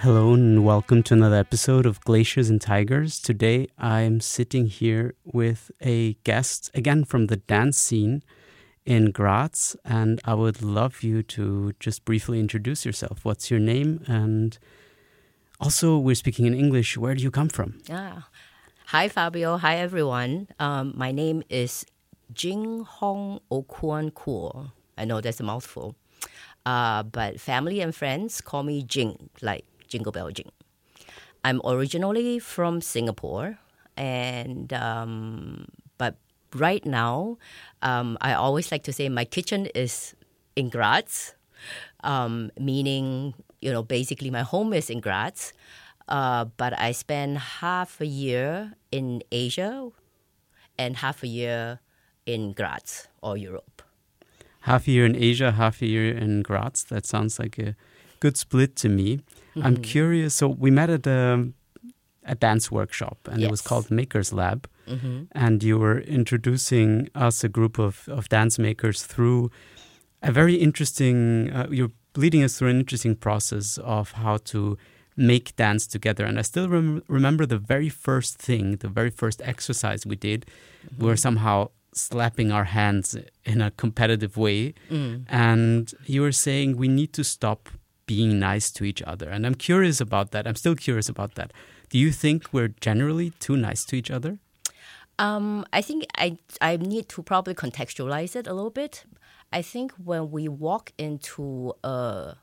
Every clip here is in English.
Hello and welcome to another episode of Glaciers and Tigers. Today I'm sitting here with a guest, again from the dance scene in Graz, and I would love you to just briefly introduce yourself. What's your name? And also, we're speaking in English. Where do you come from? Hi, Fabio. Hi, everyone. My name is Jing Hong Okuan Kuo. I know that's a mouthful. But family and friends call me Jing, like Jingle Bell Jing. I'm originally from Singapore, and but right now, I always like to say my kitchen is in Graz, meaning, basically my home is in Graz, but I spend half a year in Asia and half a year in Graz or Europe. Half a year in Asia, half a year in Graz. That sounds like a good split to me. Mm-hmm. I'm curious. So we met at a dance workshop, and It was called Makers Lab. Mm-hmm. And you were introducing us, a group of dance makers, through a very interesting, you're leading us through an interesting process of how to make dance together. And I still remember the very first exercise we did. Mm-hmm. We were somehow slapping our hands in a competitive way. Mm. And you were saying we need to stop being nice to each other. And I'm curious about that. I'm still curious about that. Do you think we're generally too nice to each other? I think I need to probably contextualize it a little bit. I think when we walk into a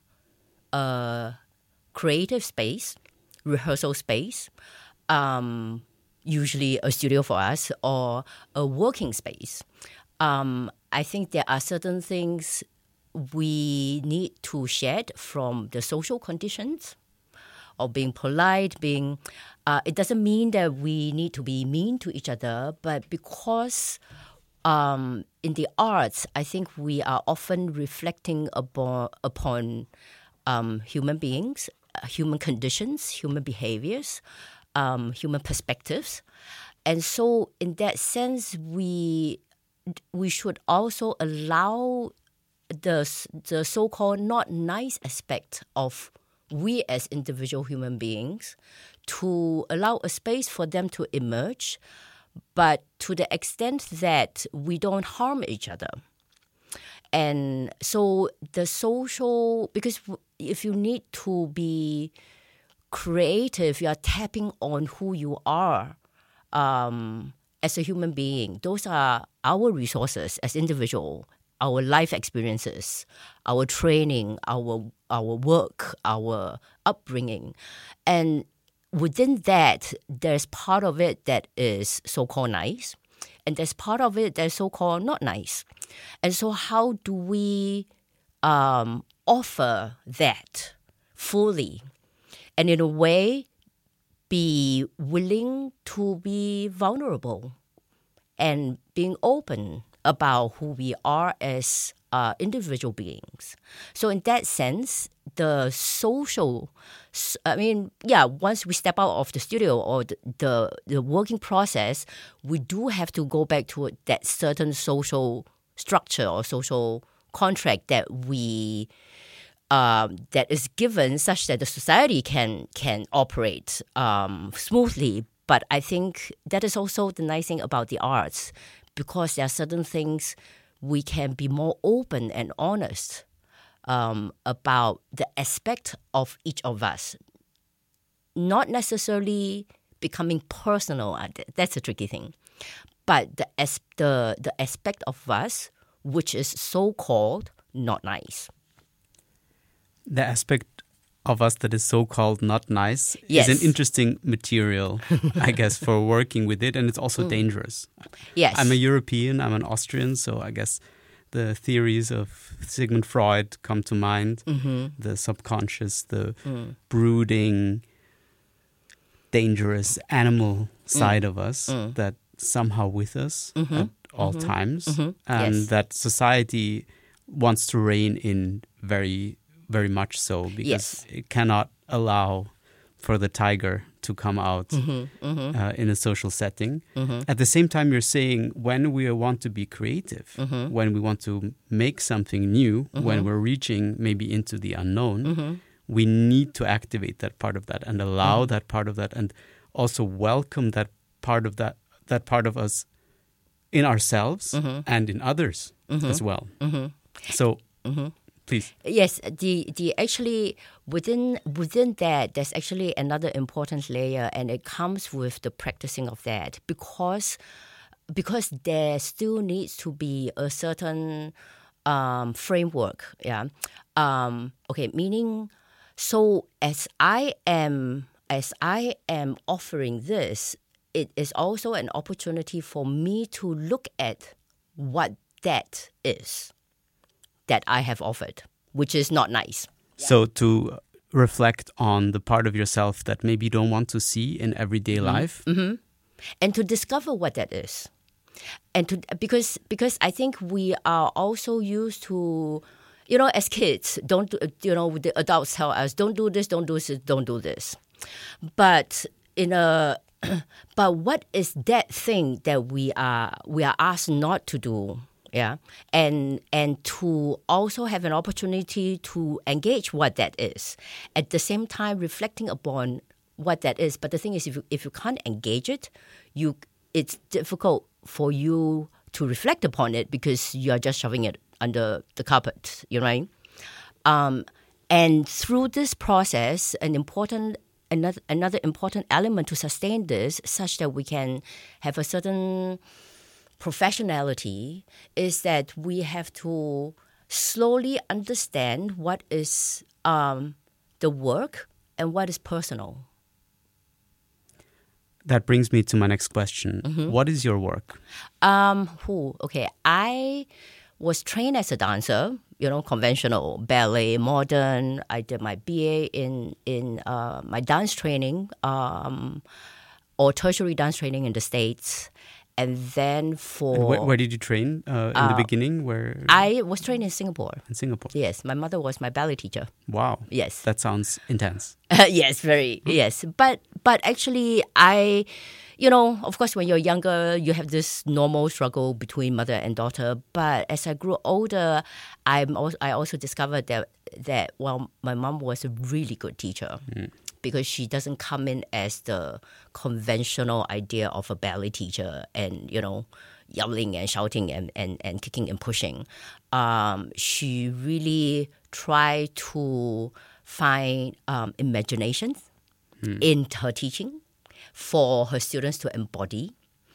creative space, rehearsal space, usually a studio for us, or a working space, I think there are certain things we need to shed from the social conditions of being polite, it doesn't mean that we need to be mean to each other, but because in the arts, I think we are often reflecting upon human beings, human conditions, human behaviors, human perspectives. And so in that sense, we should also allow the so-called not nice aspect of we as individual human beings to allow a space for them to emerge, but to the extent that we don't harm each other. And so the social, because if you need to be creative, you are tapping on who you are as a human being. Those are our resources as individuals. Our life experiences, our training, our work, our upbringing. And within that, there's part of it that is so-called nice, and there's part of it that's so-called not nice. And so how do we offer that fully and in a way be willing to be vulnerable and being open about who we are as individual beings. So in that sense, the social, once we step out of the studio or the working process, we do have to go back to that certain social structure or social contract that that is given such that the society can operate smoothly. But I think that is also the nice thing about the arts, because there are certain things we can be more open and honest about the aspect of each of us, not necessarily becoming personal. That's a tricky thing. But the aspect of us which is so-called not nice. The aspect of us that is so-called not nice is an interesting material, I guess, for working with it, and it's also dangerous. Yes. I'm a European, I'm an Austrian, so I guess the theories of Sigmund Freud come to mind, the subconscious, the brooding, dangerous animal side of us that somehow with us at all times, and that society wants to rein in very much so, because it cannot allow for the tiger to come out in a social setting. At the same time, you're saying when we want to be creative, when we want to make something new, when we're reaching maybe into the unknown, we need to activate that part of that and allow that part of that, and also welcome that part of us in ourselves and in others as well. So, please. Yes, the actually within that, there's actually another important layer, and it comes with the practicing of that, because there still needs to be a certain framework. Yeah. Okay. Meaning, so as I am offering this, it is also an opportunity for me to look at what that is that I have offered, which is not nice. So to reflect on the part of yourself that maybe you don't want to see in everyday life. And to discover what that is. And because I think we are also used to, as kids, the adults tell us, don't do this, don't do this, don't do this. But but what is that thing that we are asked not to do? Yeah, and to also have an opportunity to engage what that is, at the same time reflecting upon what that is. But the thing is, if you can't engage it, it's difficult for you to reflect upon it because you are just shoving it under the carpet. You know, right? And through this process, another important element to sustain this, such that we can have a certain professionality, is that we have to slowly understand what is the work and what is personal. That brings me to my next question. What is your work? Okay, I was trained as a dancer, conventional ballet, modern. I did my BA in my dance training or tertiary dance training in the States. And then where did you train in the beginning? Where I was trained in Singapore. In Singapore? Yes, my mother was my ballet teacher. Wow. Yes. That sounds intense. Yes, very, yes. But actually, of course, when you're younger, you have this normal struggle between mother and daughter. But as I grew older, I also discovered that my mom was a really good teacher. Because she doesn't come in as the conventional idea of a ballet teacher and, yelling and shouting and kicking and pushing. She really tried to find imagination in her teaching for her students to embody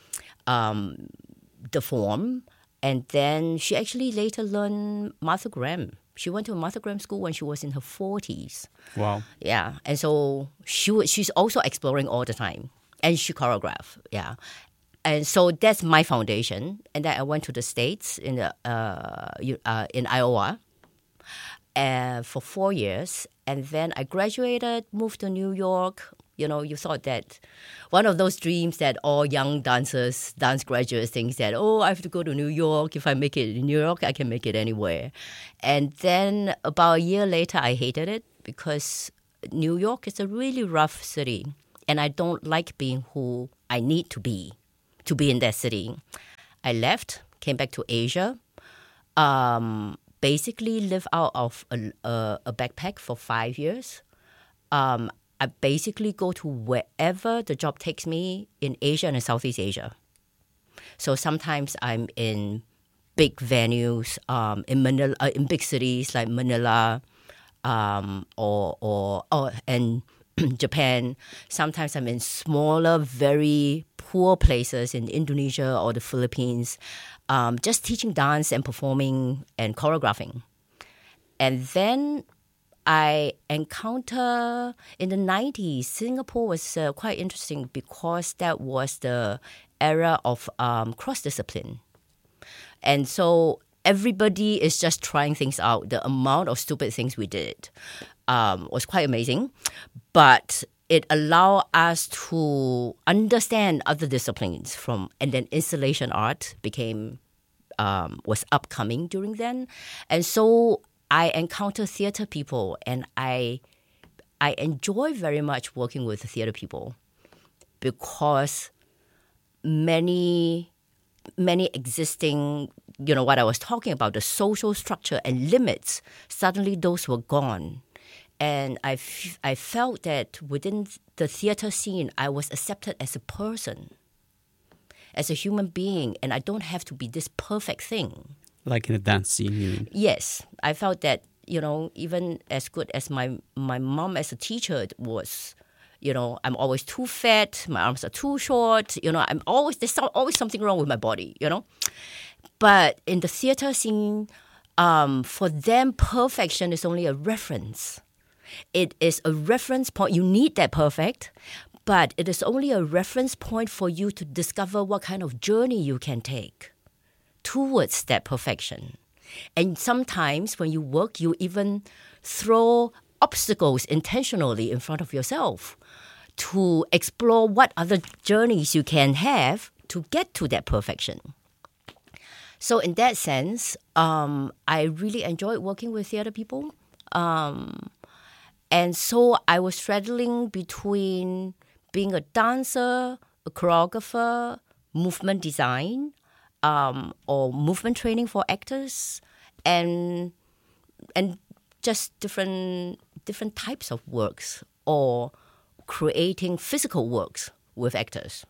the form. And then she actually later learned Martha Graham. She went to a Martha Graham school when she was in her 40s. Wow. Yeah. And so she's also exploring all the time. And she choreographed. Yeah. And so that's my foundation. And then I went to the States in Iowa for 4 years. And then I graduated, moved to New York. You thought that one of those dreams that all young dance graduates think that, I have to go to New York. If I make it in New York, I can make it anywhere. And then about a year later, I hated it because New York is a really rough city. And I don't like being who I need to be in that city. I left, came back to Asia, basically lived out of a backpack for 5 years. I basically go to wherever the job takes me in Asia and in Southeast Asia. So sometimes I'm in big venues, in Manila, in big cities like Manila, and Japan. Sometimes I'm in smaller, very poor places in Indonesia or the Philippines, just teaching dance and performing and choreographing. And then I encounter in the 90s, Singapore was quite interesting because that was the era of cross-discipline. And so everybody is just trying things out. The amount of stupid things we did was quite amazing. But it allowed us to understand other disciplines and then installation art was upcoming during then. And so I encounter theater people, and I enjoy very much working with theater people because many existing, what I was talking about, the social structure and limits, suddenly those were gone. And I felt that within the theater scene, I was accepted as a person, as a human being, and I don't have to be this perfect thing. Like in a dance scene, you mean? Yes. I felt that, even as good as my mom as a teacher was, I'm always too fat, my arms are too short, there's always something wrong with my body, But in the theater scene, for them, perfection is only a reference. It is a reference point. You need that perfect, but it is only a reference point for you to discover what kind of journey you can take towards that perfection. And sometimes when you work, you even throw obstacles intentionally in front of yourself to explore what other journeys you can have to get to that perfection. So in that sense, I really enjoyed working with theater people. And so I was straddling between being a dancer, a choreographer, movement design, or movement training for actors, and just different types of works, or creating physical works with actors.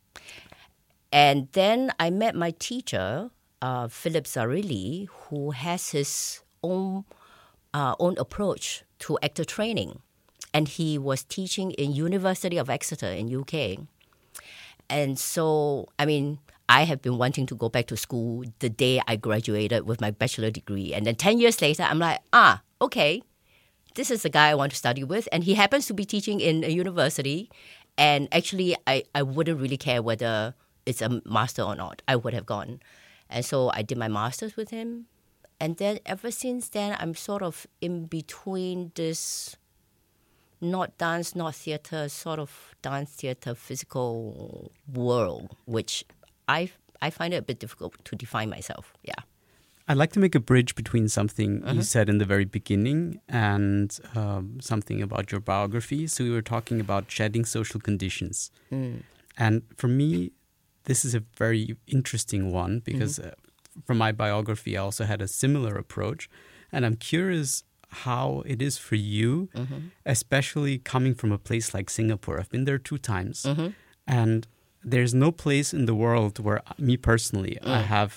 And then I met my teacher, Philip Zarilli, who has his own approach to actor training. And he was teaching in University of Exeter in UK. And so, I have been wanting to go back to school the day I graduated with my bachelor degree. And then 10 years later, I'm like, okay, this is the guy I want to study with. And he happens to be teaching in a university. And actually, I wouldn't really care whether it's a master or not. I would have gone. And so I did my master's with him. And then ever since then, I'm sort of in between this not dance, not theater, sort of dance, theater, physical world, which I find it a bit difficult to define myself. Yeah. I'd like to make a bridge between something you said in the very beginning and something about your biography. So we were talking about shedding social conditions. And for me, this is a very interesting one because from my biography, I also had a similar approach. And I'm curious how it is for you, especially coming from a place like Singapore. I've been there 2 times. And there's no place in the world where, me personally, I have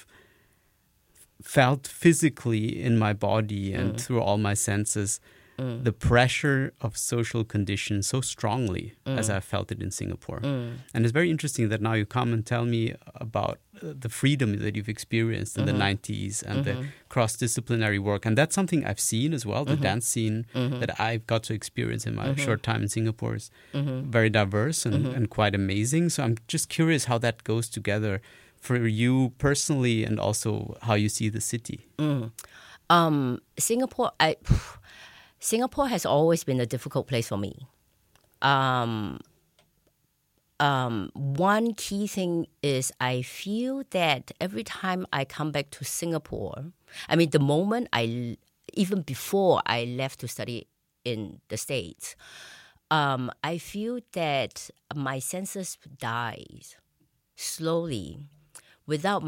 felt physically in my body and through all my senses the pressure of social conditions so strongly as I felt it in Singapore. And it's very interesting that now you come and tell me about the freedom that you've experienced in the 90s and the cross-disciplinary work. And that's something I've seen as well. The dance scene that I've got to experience in my short time in Singapore is very diverse and quite amazing. So I'm just curious how that goes together for you personally and also how you see the city. Singapore has always been a difficult place for me. One key thing is I feel that every time I come back to Singapore, the moment even before I left to study in the States, I feel that my senses dies slowly without